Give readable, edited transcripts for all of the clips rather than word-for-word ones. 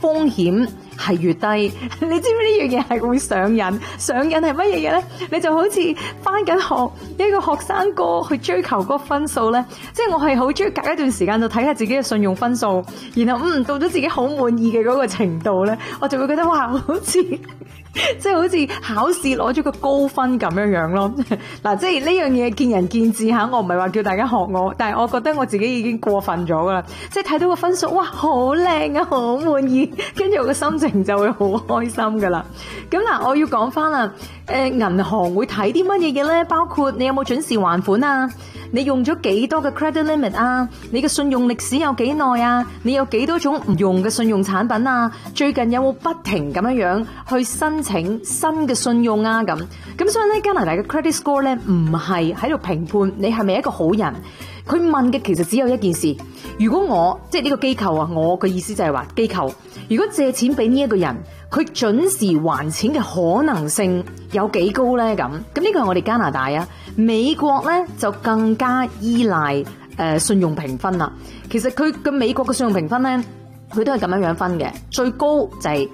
風險係越低。你知唔知呢樣嘢係會上癮？上癮係乜嘢嘢咧？你就好似翻緊學一個學生哥去追求嗰個分數咧，即係我係好中意隔一段時間就睇下自己嘅信用分數，然後到咗自己好滿意嘅嗰個程度咧，我就會覺得哇，好似即係好似考試攞咗個高分咁樣樣咯。嗱，即係呢樣嘢見仁見智吓，我唔係話叫大家學我，但係我覺得我自己已經過分咗噶啦。即係睇到個分數，哇，好靚啊，好滿意，跟住我個心情就會好開心噶啦。咁嗱，我要講翻啦，銀行會睇啲乜嘢嘅咧？包括你有冇準時還款啊？你用咗幾多嘅 credit limit 啊？你嘅信用歷史有幾耐啊？你有幾多種唔用嘅信用產品啊？最近有冇不停咁樣樣去申請新嘅信用啊？咁所以咧，加拿大嘅 credit score 咧唔係喺度評判你係咪一個好人，佢問嘅其實只有一件事：如果我即係呢個機構啊，我嘅意思就係話機構如果借錢俾呢一個人，佢準時還錢嘅可能性有幾高咧？咁呢個係我哋加拿大啊。美國咧就更加依賴信用評分啦。其實佢嘅美國嘅信用評分咧，佢都係咁樣樣分嘅，最高就係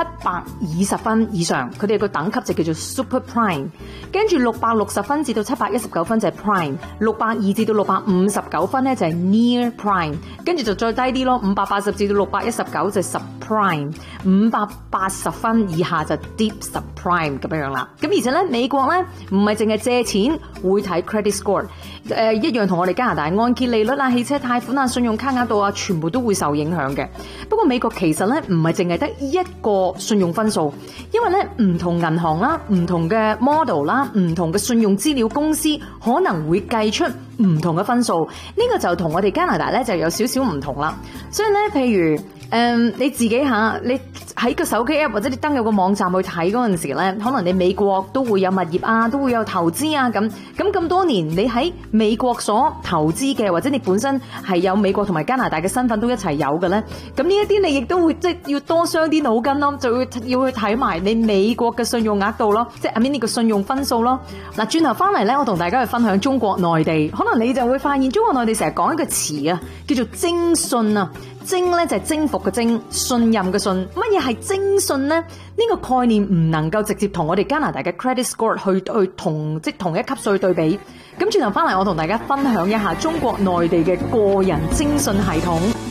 720分以上，佢哋有個等級就叫做 Super Prime， 跟住660分至到719分就係 Prime，620至到659分咧就係 Near Prime， 跟住就再低啲咯，580至到619就係 Subprime，580分以下就 Deep Subprime 咁樣樣啦。咁而且咧，美國咧唔係淨係借錢會睇 credit score， 一樣同我哋加拿大按揭利率啊、汽車貸款啊、信用卡額度啊，全部都會受影響嘅。不過美國其實咧唔係淨係得一個信用分數，因為咧唔同銀行啦、唔同嘅 model 啦、唔同嘅信用資料公司可能會計出唔同嘅分數，呢個就同我哋加拿大咧就有少少唔同啦。所以咧，譬如你自己你喺個手機 app 或者你登入個網站去睇嗰陣時咧，可能你美國都會有物業啊，都會有投資啊咁多年，你喺美國所投資嘅，或者你本身係有美國同埋加拿大嘅身份都一齊有嘅咧，咁呢一啲你亦都會即係要多傷啲腦筋咯，就會要去睇埋你美國嘅信用額度咯，即係呢個信用分數咯。嗱，轉頭翻嚟咧，我同大家去分享中國內地，可能你就會發現中國內地成日講一個詞啊，叫做徵信啊。徵咧就係征服嘅徵，信任嘅信。乜嘢係徵信呢？呢個概念唔能夠直接同我哋加拿大嘅 credit score 去同一級數去對比。咁轉頭翻嚟，我同大家分享一下中國內地嘅個人徵信系統。